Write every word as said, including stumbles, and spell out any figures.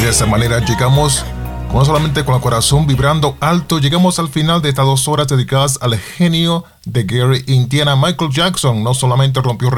de esa manera llegamos, no solamente con el corazón vibrando alto, llegamos al final de estas dos horas dedicadas al genio de Gary Indiana. Michael Jackson no solamente rompió